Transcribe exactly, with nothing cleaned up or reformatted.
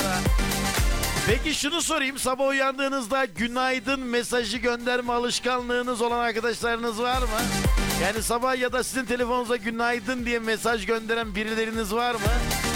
ara. Peki şunu sorayım, sabah uyandığınızda günaydın mesajı gönderme alışkanlığınız olan arkadaşlarınız var mı? Yani sabah ya da sizin telefonunuza günaydın diye mesaj gönderen birileriniz var mı?